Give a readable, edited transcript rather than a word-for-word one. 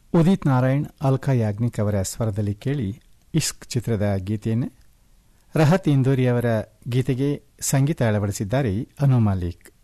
ಉದಿತ್ ನಾರಾಯಣ್, ಅಲ್ಕಾ ಯಾಗ್ನಿಕ್ ಅವರ ಸ್ವರದಲ್ಲಿ ಕೇಳಿ ಇಷ್ಕ್ ಚಿತ್ರದ ಗೀತೆಯನ್ನು. ರಹತ್ ಇಂದೋರಿ ಅವರ ಗೀತೆಗೆ ಸಂಗೀತ ಅಳವಡಿಸಿದ್ದಾರೆ ಅನು ಮಾಲಿಕ್.